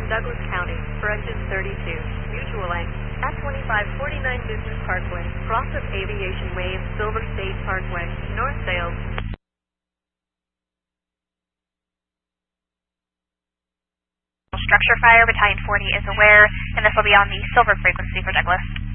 Douglas County, for engine 32, mutual length, at 2549 Business Parkway, cross of Aviation Wave, Silver State Parkway, North Sales. Structure fire, Battalion 40 is aware, and this will be on the silver frequency for Douglas.